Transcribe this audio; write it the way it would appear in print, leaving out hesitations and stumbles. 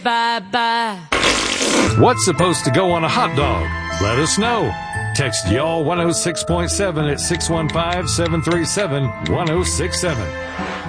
Bye-bye. What's supposed to go on a hot dog? Let us know. Text y'all 106.7 at 615-737-1067.